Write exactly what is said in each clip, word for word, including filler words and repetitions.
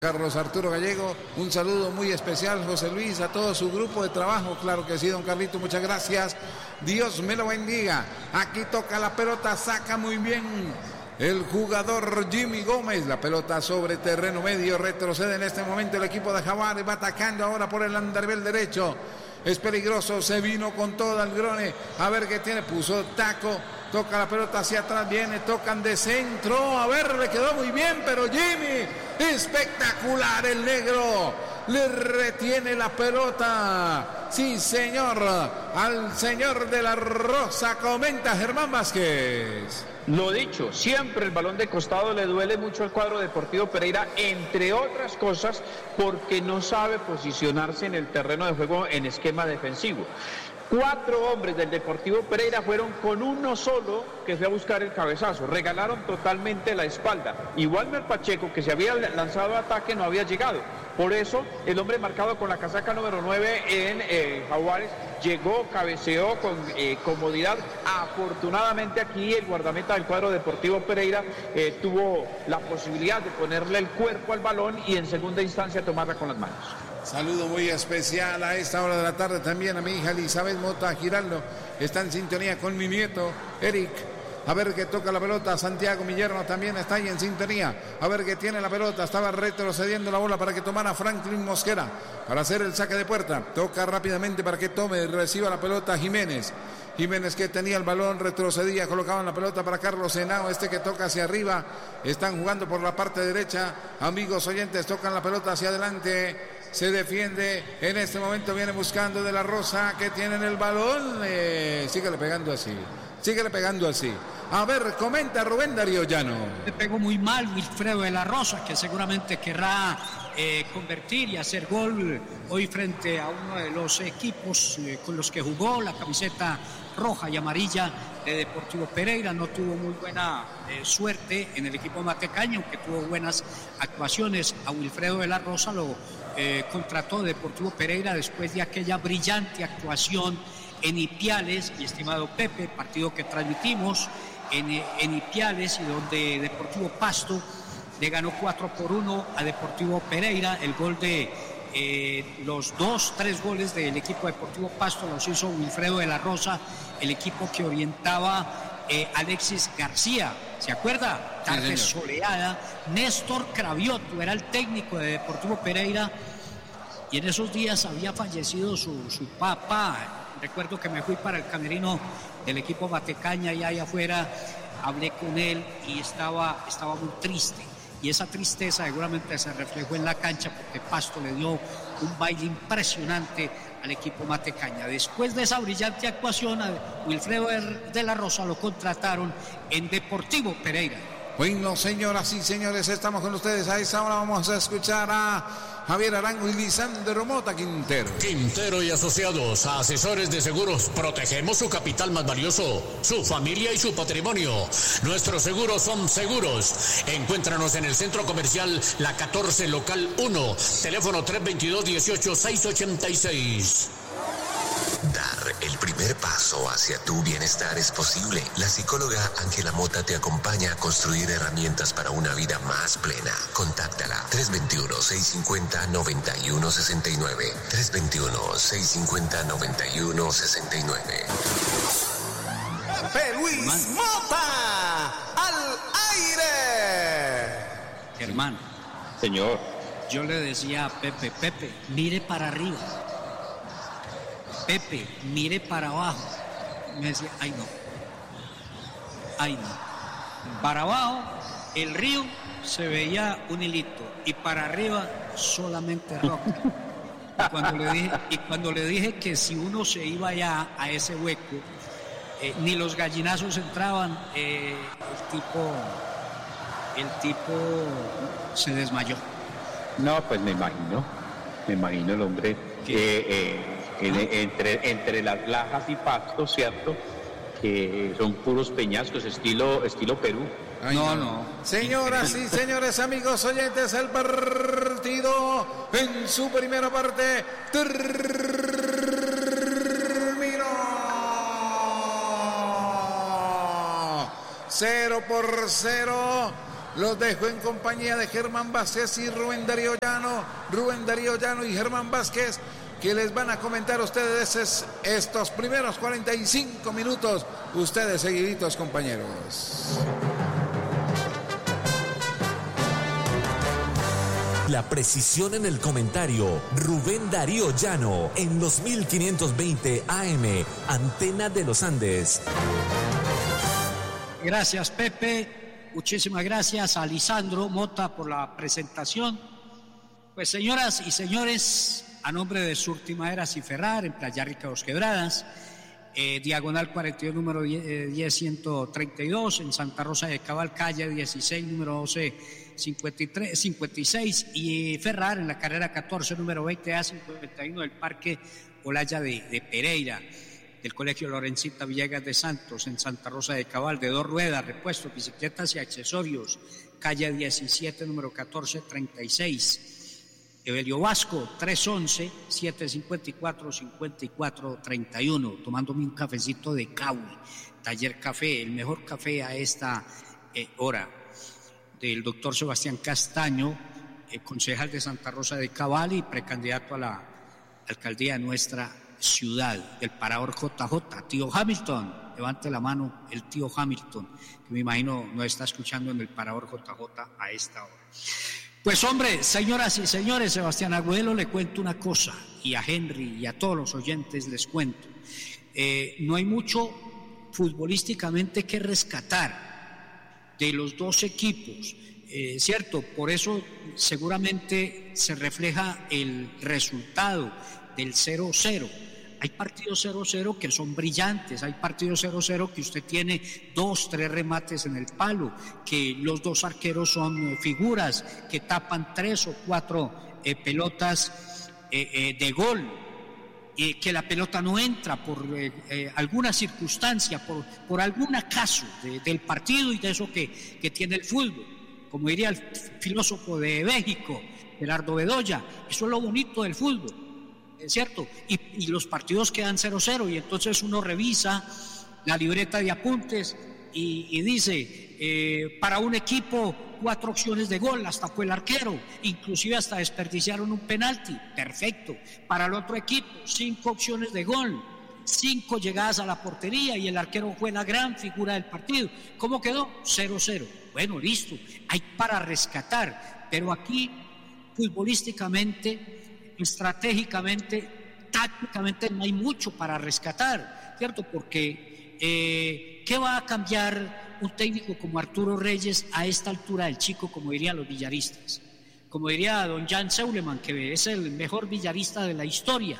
Carlos Arturo Gallego, un saludo muy especial, José Luis, a todo su grupo de trabajo, claro que sí, don Carlito, muchas gracias, Dios me lo bendiga. Aquí toca la pelota, saca muy bien el jugador Jimmy Gómez, la pelota sobre terreno medio, retrocede en este momento el equipo de Jaguares, va atacando ahora por el andarivel derecho, es peligroso, se vino con todo el Grone, a ver qué tiene, puso taco, toca la pelota hacia atrás, viene, tocan de centro, a ver, le quedó muy bien, pero Jimmy, espectacular el negro, le retiene la pelota, sí señor, al señor de la Rosa, comenta Germán Vázquez. Lo dicho, siempre el balón de costado le duele mucho al cuadro Deportivo Pereira, entre otras cosas, porque no sabe posicionarse en el terreno de juego en esquema defensivo. Cuatro hombres del Deportivo Pereira fueron con uno solo que fue a buscar el cabezazo, regalaron totalmente la espalda. Y Walmer Pacheco, que se había lanzado a ataque, no había llegado. Por eso, el hombre marcado con la casaca número nueve en eh, Jaguares llegó, cabeceó con eh, comodidad. Afortunadamente aquí el guardameta del cuadro Deportivo Pereira eh, tuvo la posibilidad de ponerle el cuerpo al balón y en segunda instancia tomarla con las manos. Saludo muy especial a esta hora de la tarde también a mi hija Elizabeth Mota Giraldo. Está en sintonía con mi nieto Eric. A ver qué toca la pelota. Santiago, mi yerno, también está ahí en sintonía. A ver qué tiene la pelota. Estaba retrocediendo la bola para que tomara Franklin Mosquera para hacer el saque de puerta. Toca rápidamente para que tome y reciba la pelota Jiménez. Jiménez que tenía el balón, retrocedía, colocaban la pelota para Carlos Henao, este que toca hacia arriba. Están jugando por la parte derecha. Amigos oyentes, tocan la pelota hacia adelante. Se defiende, en este momento viene buscando de la Rosa, que tienen el balón, eh, síguele pegando así, síguele pegando así. A ver, comenta Rubén Darío Llano. Le pegó muy mal Wilfredo de la Rosa, que seguramente querrá eh, convertir y hacer gol hoy frente a uno de los equipos eh, con los que jugó, la camiseta roja y amarilla de Deportivo Pereira. No tuvo muy buena eh, suerte en el equipo matecaño, aunque tuvo buenas actuaciones. A Wilfredo de la Rosa lo eh, contrató Deportivo Pereira después de aquella brillante actuación en Ipiales, y estimado Pepe, partido que transmitimos en, en Ipiales y donde Deportivo Pasto le ganó cuatro por uno a Deportivo Pereira. El gol de eh, los dos, tres goles del equipo Deportivo Pasto los hizo Wilfredo de la Rosa, el equipo que orientaba eh, Alexis García. ¿Se acuerda? Tarde sí, soleada. Néstor Cravioto era el técnico de Deportivo Pereira y en esos días había fallecido su, su papá. Recuerdo que me fui para el camerino del equipo Matecaña y allá afuera hablé con él y estaba, estaba muy triste. Y esa tristeza seguramente se reflejó en la cancha porque Pasto le dio un baile impresionante al equipo Matecaña. Después de esa brillante actuación, a Wilfredo de la Rosa lo contrataron en Deportivo Pereira. Bueno, señoras y señores, estamos con ustedes. A esa hora vamos a escuchar a Javier Arango y Lisandro Mota Quintero. Quintero y asociados, asesores de seguros. Protegemos su capital más valioso, su familia y su patrimonio. Nuestros seguros son seguros. Encuéntranos en el Centro Comercial La catorce, local uno. Teléfono tres veintidós, dieciocho, seiscientos ochenta y seis. Dar el primer paso hacia tu bienestar es posible. La psicóloga Ángela Mota te acompaña a construir herramientas para una vida más plena. Contáctala tres veintiuno, seiscientos cincuenta, noventa y uno sesenta y nueve. tres veintiuno, seiscientos cincuenta, noventa y uno sesenta y nueve. Pepe Luis Mota al aire. Germán. Señor. Yo le decía a Pepe, Pepe, mire para arriba. Pepe, mire para abajo. Me decía, ay no, ay no. Para abajo, el río se veía un hilito y para arriba solamente roca. Y cuando le dije, y cuando le dije que si uno se iba allá a ese hueco, eh, ni los gallinazos entraban, eh, el tipo, el tipo se desmayó. No, pues me imagino, me imagino el hombre que... Eh, eh, En, entre, entre las lajas y pastos, ¿cierto? Que son puros peñascos, estilo, estilo Perú. Ay, no, no, no. Señoras y señores, amigos oyentes, el partido en su primera parte terminó. Cero por cero. Los dejo en compañía de Germán Vázquez y Rubén Darío Llano. Rubén Darío Llano y Germán Vázquez, que les van a comentar a ustedes estos primeros cuarenta y cinco minutos. Ustedes seguiditos, compañeros. La precisión en el comentario. Rubén Darío Llano en los mil quinientos veinte A M, Antena de los Andes. Gracias, Pepe. Muchísimas gracias a Lisandro Mota por la presentación. Pues, señoras y señores, a nombre de Surtimaderas y Ferrar en Playa Rica Dos Quebradas, eh, diagonal cuarenta y dos, número diez ciento treinta y dos, en Santa Rosa de Cabal, calle dieciséis, número doce cincuenta y tres, cincuenta y seis, y Ferrar en la carrera catorce, número veinte A cincuenta y uno del Parque Olaya de, de Pereira, del Colegio Lorencita Villegas de Santos, en Santa Rosa de Cabal, de dos ruedas, repuestos, bicicletas y accesorios, calle diecisiete, número catorce treinta y seis. Evelio Vasco, tres once, siete cincuenta y cuatro, cincuenta y cuatro treinta y uno, tomándome un cafecito de Caui, Taller Café, el mejor café a esta eh, hora, del doctor Sebastián Castaño, eh, concejal de Santa Rosa de Cabal y precandidato a la alcaldía de nuestra ciudad, del Parador J J, tío Hamilton, levante la mano el tío Hamilton, que me imagino nos está escuchando en el Parador J J a esta hora. Pues hombre, señoras y señores, Sebastián Agüelo, le cuento una cosa, y a Henry y a todos los oyentes les cuento. Eh, no hay mucho futbolísticamente que rescatar de los dos equipos, eh, ¿cierto? Por eso seguramente se refleja el resultado del cero cero. Hay partidos cero cero que son brillantes, hay partidos cero cero que usted tiene dos, tres remates en el palo, que los dos arqueros son figuras, que tapan tres o cuatro eh, pelotas eh, eh, de gol, eh, que la pelota no entra por eh, eh, alguna circunstancia, por, por algún acaso de, del partido y de eso que, que tiene el fútbol. Como diría el filósofo de México, Gerardo Bedoya, eso es lo bonito del fútbol. ¿Es cierto? Y, y los partidos quedan cero cero y entonces uno revisa la libreta de apuntes y, y dice, eh, para un equipo cuatro opciones de gol, hasta fue el arquero, inclusive hasta desperdiciaron un penalti, perfecto. Para el otro equipo, cinco opciones de gol, cinco llegadas a la portería y el arquero fue la gran figura del partido. ¿Cómo quedó? cero cero. Bueno, listo, hay para rescatar, pero aquí futbolísticamente, estratégicamente, tácticamente no hay mucho para rescatar, ¿cierto? Porque eh, ¿qué va a cambiar un técnico como Arturo Reyes a esta altura del chico, como dirían los villaristas? Como diría don Jan Seuleman, que es el mejor villarista de la historia,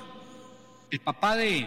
el papá de,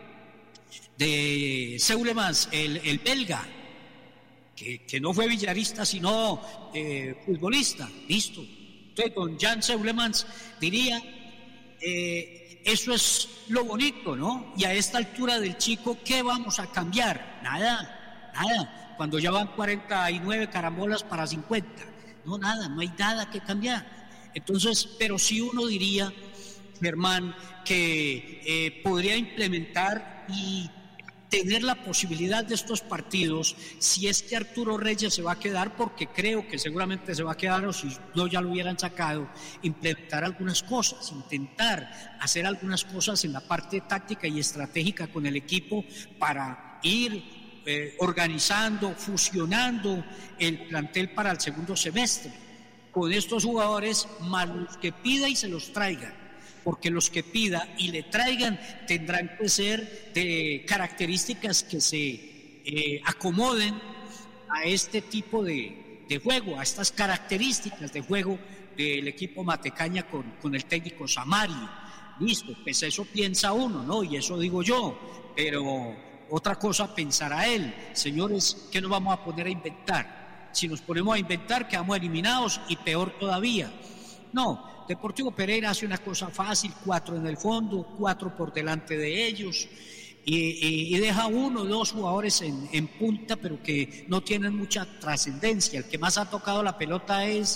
de Seuleman, el, el belga, que, que no fue villarista sino eh, futbolista, listo. Entonces don Jan Seuleman diría, Eh, eso es lo bonito, ¿no? Y a esta altura del chico, ¿qué vamos a cambiar? Nada, nada. Cuando ya van cuarenta y nueve carambolas para cincuenta, no, nada, no hay nada que cambiar. Entonces, pero sí uno diría, Germán, que eh, podría implementar y tener la posibilidad de estos partidos, si es que Arturo Reyes se va a quedar, porque creo que seguramente se va a quedar, o si no ya lo hubieran sacado, implementar algunas cosas, intentar hacer algunas cosas en la parte táctica y estratégica con el equipo para ir eh, organizando, fusionando el plantel para el segundo semestre, con estos jugadores más los que pida y se los traigan. Porque los que pida y le traigan tendrán que ser de características que se eh, acomoden a este tipo de, de juego, a estas características de juego del equipo Matecaña con, con el técnico Samario. Listo, pues eso piensa uno, ¿no? Y eso digo yo, pero otra cosa pensará él. Señores, ¿qué nos vamos a poner a inventar? Si nos ponemos a inventar, quedamos eliminados y peor todavía. No. Deportivo Pereira hace una cosa fácil, cuatro en el fondo, cuatro por delante de ellos, y, y, y deja uno o dos jugadores en, en punta, pero que no tienen mucha trascendencia. El que más ha tocado la pelota es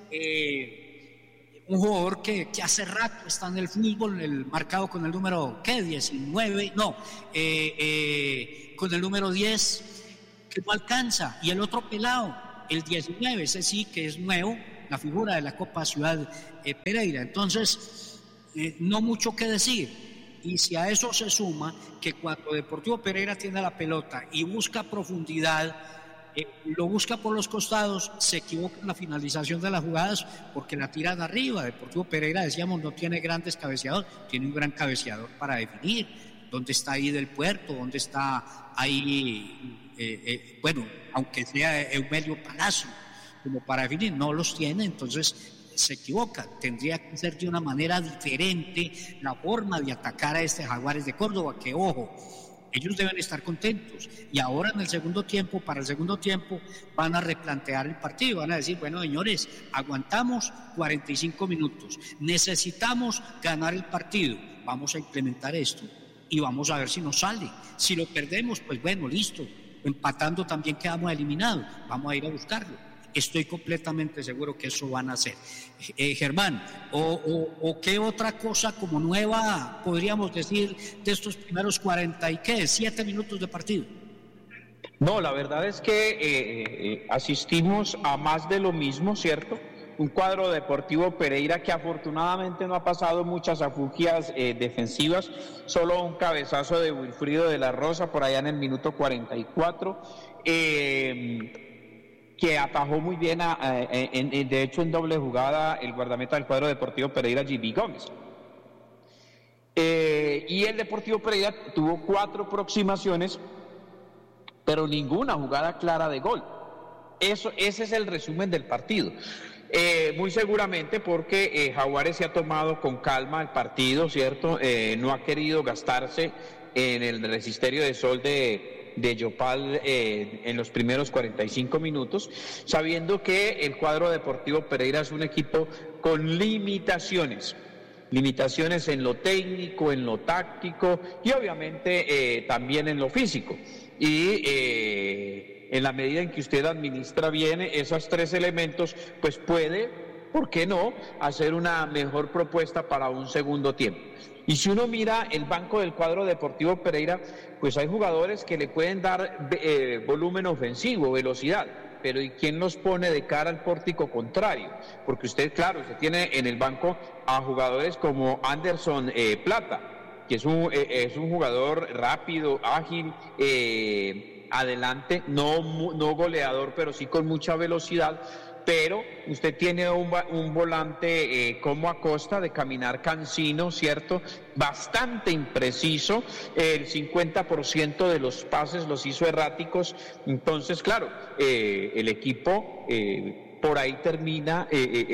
eh, un jugador que, que hace rato está en el fútbol, el marcado con el número, ¿qué? diecinueve, no, eh, eh, con el número diez, que no alcanza, y el otro pelado, el diecinueve, ese sí que es nuevo, la figura de la Copa Ciudad eh, Pereira. Entonces, eh, no mucho que decir. Y si a eso se suma que cuando Deportivo Pereira tiene la pelota y busca profundidad, eh, lo busca por los costados, se equivoca en la finalización de las jugadas porque la tira de arriba. Deportivo Pereira, decíamos, no tiene grandes cabeceadores, tiene un gran cabeceador para definir. ¿Dónde está ahí del Puerto? ¿Dónde está ahí, eh, eh, bueno, aunque sea Eumelio Palacio, como para definir? No los tiene, entonces se equivoca. Tendría que ser de una manera diferente la forma de atacar a este Jaguares de Córdoba, que ojo, ellos deben estar contentos. Y ahora en el segundo tiempo, para el segundo tiempo, van a replantear el partido, van a decir, bueno, señores, aguantamos cuarenta y cinco minutos, necesitamos ganar el partido, vamos a implementar esto y vamos a ver si nos sale. Si lo perdemos, pues bueno, listo, empatando también quedamos eliminados, vamos a ir a buscarlo. Estoy completamente seguro que eso van a hacer. Eh, Germán, o, o, o qué otra cosa como nueva podríamos decir de estos primeros cuarenta y qué, siete minutos de partido. No, la verdad es que eh, eh, asistimos a más de lo mismo, ¿cierto? Un cuadro Deportivo Pereira que afortunadamente no ha pasado muchas afugias eh, defensivas, solo un cabezazo de Wilfrido de la Rosa por allá en el minuto cuarenta y cuatro, eh, que atajó muy bien, a, a, en, en, de hecho en doble jugada, el guardameta del cuadro Deportivo Pereira, G B Gómez. Eh, y el Deportivo Pereira tuvo cuatro aproximaciones, pero ninguna jugada clara de gol. Eso, ese es el resumen del partido. Eh, muy seguramente porque eh, Jaguares se ha tomado con calma el partido, ¿cierto? Eh, no ha querido gastarse en el resisterio de sol de, de Yopal eh, en los primeros cuarenta y cinco minutos, sabiendo que el cuadro Deportivo Pereira es un equipo con limitaciones. Limitaciones en lo técnico, en lo táctico y obviamente eh, también en lo físico. Y eh, en la medida en que usted administra bien esos tres elementos, pues puede, ¿por qué no?, hacer una mejor propuesta para un segundo tiempo. Y si uno mira el banco del cuadro Deportivo Pereira, pues hay jugadores que le pueden dar eh, volumen ofensivo, velocidad. Pero ¿y quién los pone de cara al pórtico contrario? Porque usted, claro, usted tiene en el banco a jugadores como Anderson eh, Plata, que es un, eh, es un jugador rápido, ágil, eh, adelante, no, no goleador, pero sí con mucha velocidad. Pero usted tiene un, un volante eh, como Acosta, de caminar cansino, ¿cierto? Bastante impreciso, el cincuenta por ciento de los pases los hizo erráticos. Entonces, claro, eh, el equipo eh, por ahí termina eh, eh,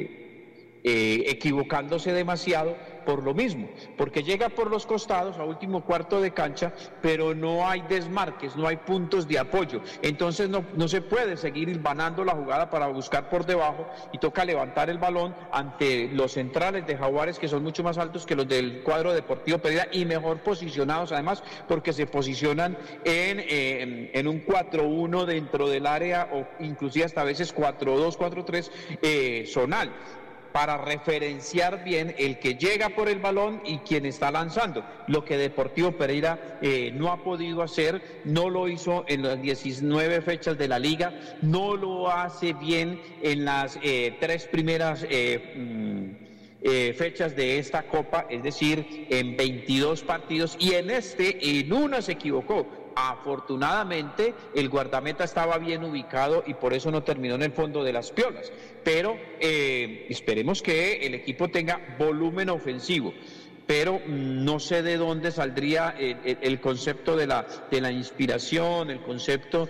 eh, eh, equivocándose demasiado por lo mismo, porque llega por los costados a último cuarto de cancha, pero no hay desmarques, no hay puntos de apoyo, entonces no, no se puede seguir hilvanando la jugada para buscar por debajo y toca levantar el balón ante los centrales de Jaguares, que son mucho más altos que los del cuadro Deportivo Pereira y mejor posicionados además, porque se posicionan en, eh, en un cuatro uno dentro del área o inclusive hasta a veces cuatro dos, cuatro tres eh, zonal, para referenciar bien el que llega por el balón y quien está lanzando, lo que Deportivo Pereira eh, no ha podido hacer, no lo hizo en las diecinueve fechas de la liga, no lo hace bien en las eh, tres primeras eh, mm, eh, fechas de esta Copa, es decir, en veintidós partidos, y en este, en una se equivocó. Afortunadamente el guardameta estaba bien ubicado y por eso no terminó en el fondo de las piolas, pero eh, esperemos que el equipo tenga volumen ofensivo, pero no sé de dónde saldría el, el, el concepto de la, de la inspiración, el concepto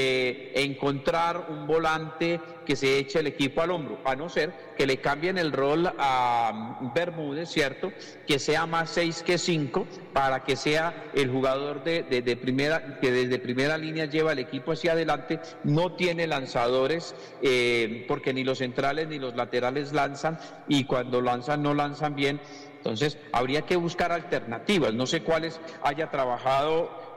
de encontrar un volante que se eche el equipo al hombro, a no ser que le cambien el rol a Bermúdez, ¿cierto?, que sea más seis que cinco, para que sea el jugador de, de, de primera, que desde primera línea lleva el equipo hacia adelante, no tiene lanzadores, eh, porque ni los centrales ni los laterales lanzan, y cuando lanzan no lanzan bien. Entonces habría que buscar alternativas, no sé cuáles haya trabajado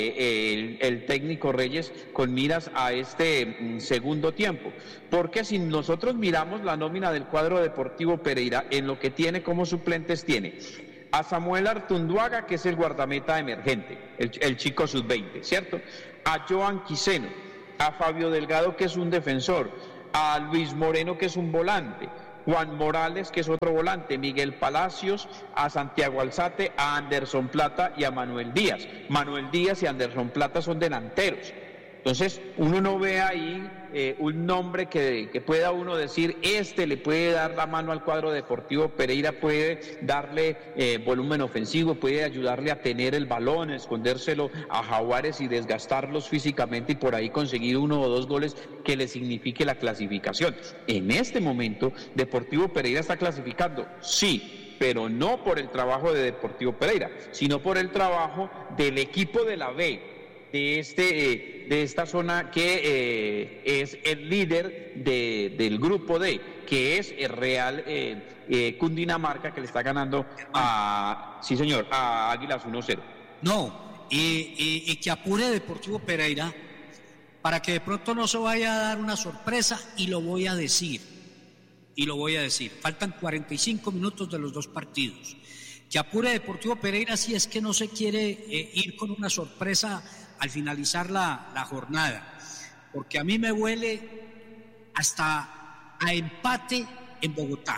eh, el, el técnico Reyes con miras a este mm, segundo tiempo, porque si nosotros miramos la nómina del cuadro Deportivo Pereira, en lo que tiene como suplentes tiene a Samuel Artunduaga, que es el guardameta emergente, el, el chico sub veinte, ¿cierto? A Joan Quiseno, a Fabio Delgado, que es un defensor, a Luis Moreno, que es un volante, Juan Morales, que es otro volante, Miguel Palacios, a Santiago Alzate, a Anderson Plata y a Manuel Díaz. Manuel Díaz y Anderson Plata son delanteros. Entonces, uno no ve ahí eh, un nombre que, que pueda uno decir, este le puede dar la mano al cuadro Deportivo Pereira, puede darle eh, volumen ofensivo, puede ayudarle a tener el balón, escondérselo a Jaguares y desgastarlos físicamente y por ahí conseguir uno o dos goles que le signifique la clasificación. En este momento, Deportivo Pereira está clasificando, sí, pero no por el trabajo de Deportivo Pereira, sino por el trabajo del equipo de la B, de este eh, de esta zona que eh, es el líder de, del grupo D, que es el Real eh, eh, Cundinamarca, que le está ganando a, sí señor, a Águilas uno cero. No, y, y, y que apure Deportivo Pereira para que de pronto no se vaya a dar una sorpresa, y lo voy a decir, y lo voy a decir, faltan cuarenta y cinco minutos de los dos partidos. Que apure Deportivo Pereira si es que no se quiere eh, ir con una sorpresa al finalizar la, la jornada, porque a mí me huele hasta a empate en Bogotá,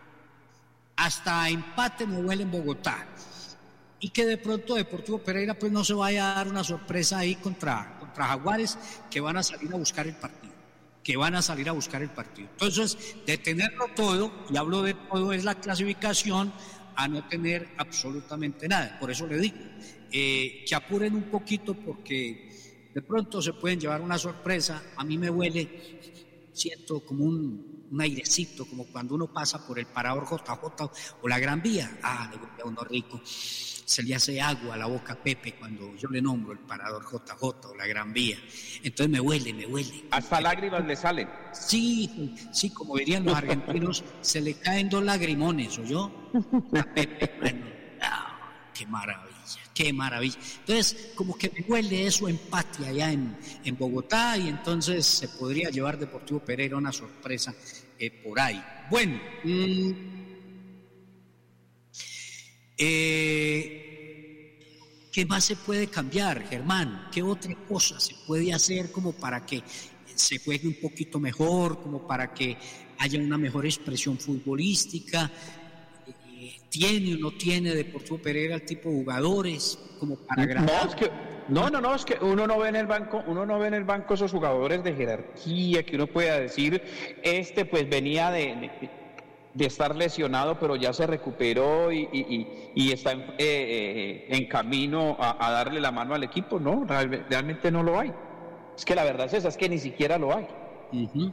hasta a empate me huele en Bogotá, y que de pronto Deportivo Pereira pues no se vaya a dar una sorpresa ahí contra, contra Jaguares, que van a salir a buscar el partido, que van a salir a buscar el partido. Entonces, de tenerlo todo, y hablo de todo, es la clasificación, a no tener absolutamente nada. Por eso le digo, eh, que apuren un poquito, porque de pronto se pueden llevar una sorpresa. A mí me huele, siento como un, un airecito, como cuando uno pasa por el parador J J o la Gran Vía. Ah, le huele a uno rico, se le hace agua a la boca a Pepe cuando yo le nombro el parador J J o la Gran Vía. Entonces me huele, me huele. Hasta lágrimas le salen. Sí, sí, como dirían los argentinos, se le caen dos lagrimones, ¿oyó? A Pepe, bueno, oh, qué maravilla, qué maravilla. Entonces, como que me huele eso, empate allá en, en Bogotá, y entonces se podría llevar Deportivo Pereira una sorpresa eh, por ahí. Bueno, mmm, eh, ¿qué más se puede cambiar, Germán? ¿Qué otra cosa se puede hacer como para que se juegue un poquito mejor, como para que haya una mejor expresión futbolística? Eh, ¿Tiene o no tiene Deportivo Pereira el tipo de jugadores como para agradar? No, es que, no, no, no, es que uno no ve en el banco, uno no ve en el banco esos jugadores de jerarquía que uno pueda decir, este pues venía de, de, de estar lesionado, pero ya se recuperó y, y, y está en, eh, eh, en camino a, a darle la mano al equipo. No, real, realmente no lo hay. Es que la verdad es esa, es que ni siquiera lo hay. Uh-huh.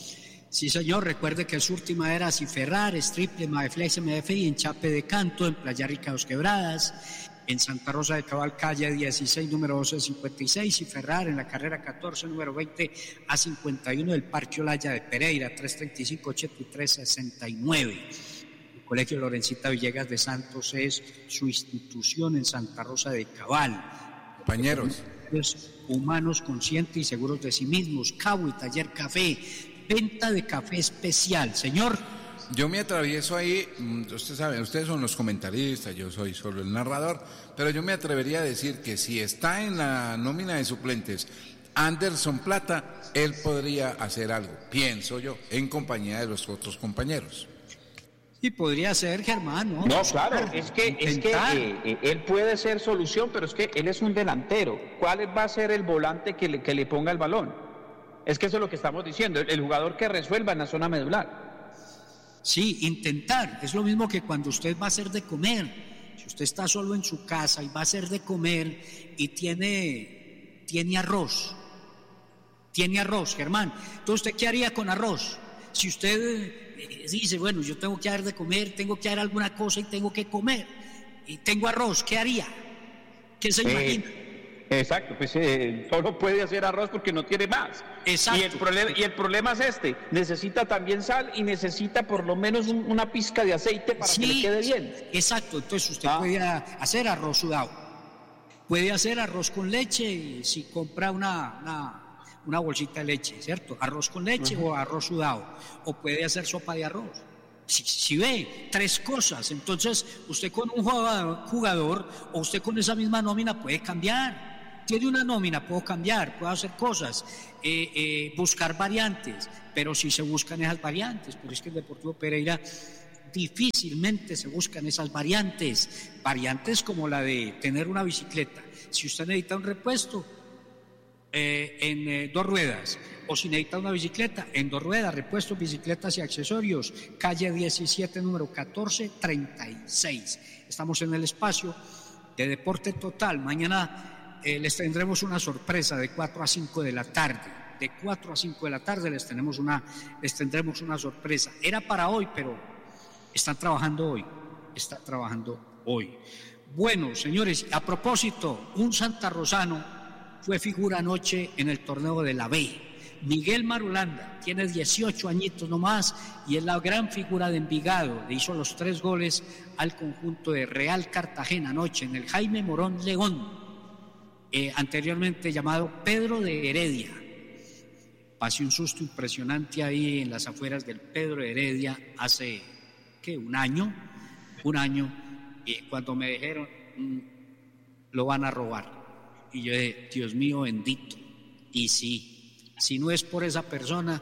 Sí, señor, recuerde que su última era Ciferrar, Striple, Madeflex, M D F y en Chape de Canto, en Playa Rica Dos Quebradas, en Santa Rosa de Cabal, calle dieciséis, número doce cincuenta y seis, Ciferrar, en la carrera catorce, número veinte a cincuenta y uno del Parque Olaya de Pereira, tres treinta y cinco, ochenta y tres, sesenta y nueve. El Colegio Lorencita Villegas de Santos es su institución en Santa Rosa de Cabal. Compañeros. Humanos conscientes y seguros de sí mismos. Cabo y Taller Café, venta de café especial. Señor, yo me atravieso ahí, ustedes saben, ustedes son los comentaristas, yo soy solo el narrador, pero yo me atrevería a decir que si está en la nómina de suplentes Anderson Plata, él podría hacer algo, pienso yo, en compañía de los otros compañeros. Sí, podría ser, Germán, ¿no? No, claro, es que, es que eh, eh, él puede ser solución, pero es que él es un delantero. ¿Cuál va a ser el volante que le, que le ponga el balón? Es que eso es lo que estamos diciendo, el, el jugador que resuelva en la zona medular. Sí, intentar. Es lo mismo que cuando usted va a hacer de comer. Si usted está solo en su casa y va a hacer de comer y tiene, tiene arroz, tiene arroz, Germán. Entonces, ¿usted qué haría con arroz? Si usted dice, bueno, yo tengo que dar de comer, tengo que dar alguna cosa y tengo que comer, y tengo arroz, ¿qué haría? ¿Qué se imagina? Eh, exacto, pues eh, solo puede hacer arroz porque no tiene más. Exacto. Y el, problema, y el problema es este, necesita también sal y necesita por lo menos un, una pizca de aceite para sí, que le quede bien. Exacto, entonces usted ah. puede hacer arroz sudado, puede hacer arroz con leche si compra una... una una bolsita de leche, ¿cierto? Arroz con leche uh-huh. o arroz sudado, o puede hacer sopa de arroz. Si, si ve, tres cosas, entonces usted con un jugador, jugador o usted con esa misma nómina puede cambiar. tiene una nómina, puedo cambiar, puedo hacer cosas, eh, eh, buscar variantes, pero si se buscan esas variantes, pero es que el Deportivo Pereira difícilmente se buscan esas variantes, variantes como la de tener una bicicleta. Si usted necesita un repuesto eh, en eh, dos ruedas, o si necesita una bicicleta en dos ruedas, repuestos, bicicletas y accesorios, calle diecisiete, número catorce treinta y seis. Estamos en el espacio de Deporte Total. Mañana eh, les tendremos una sorpresa de cuatro a cinco de la tarde. De cuatro a cinco de la tarde les, tenemos una, les tendremos una sorpresa. Era para hoy, pero están trabajando hoy. Está trabajando hoy. Bueno, señores, a propósito, un santarrosano fue figura anoche en el torneo de la B. Miguel Marulanda tiene dieciocho añitos nomás y es la gran figura de Envigado. Le hizo los tres goles al conjunto de Real Cartagena anoche en el Jaime Morón León, eh, anteriormente llamado Pedro de Heredia. Pasé un susto impresionante ahí en las afueras del Pedro de Heredia hace, ¿qué? Un año, un año, y cuando me dijeron, mmm, lo van a robar. Y yo dije, Dios mío bendito, y sí. Si no es por esa persona,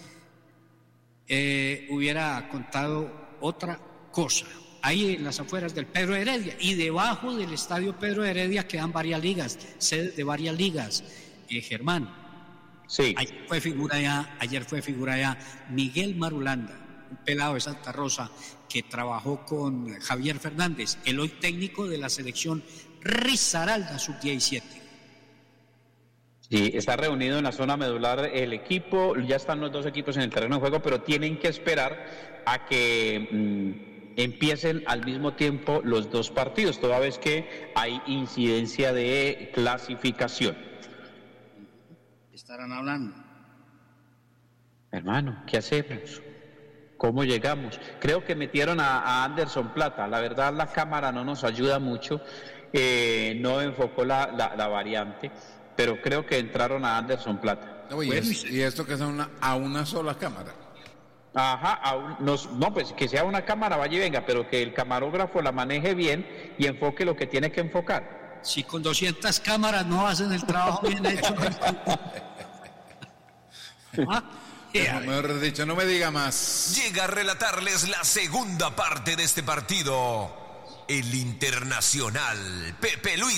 eh, hubiera contado otra cosa. Ahí en las afueras del Pedro de Heredia y debajo del estadio Pedro de Heredia quedan varias ligas, sedes de varias ligas. Eh, Germán, sí. Ayer fue figura ya, ayer fue figura ya Miguel Marulanda, un pelado de Santa Rosa que trabajó con Javier Fernández, el hoy técnico de la selección Risaralda sub diecisiete. Sí, está reunido en la zona medular el equipo, ya están los dos equipos en el terreno de juego, pero tienen que esperar a que mmm, empiecen al mismo tiempo los dos partidos, toda vez que hay incidencia de clasificación. ¿Estarán hablando? Hermano, ¿qué hacemos? ¿Cómo llegamos? Creo que metieron a, a Anderson Plata, la verdad la cámara no nos ayuda mucho, eh, no enfocó la, la, la variante, pero creo que entraron a Anderson Plata. Oye, bueno, es, y esto que es una, a una sola cámara. Ajá, a un, nos, no, pues que sea una cámara, vaya y venga, pero que el camarógrafo la maneje bien y enfoque lo que tiene que enfocar. Si con doscientas cámaras no hacen el trabajo bien hecho. ¿Ah? Yeah. Mejor dicho, no me diga más. Llega a relatarles la segunda parte de este partido. El Internacional Pepe Luis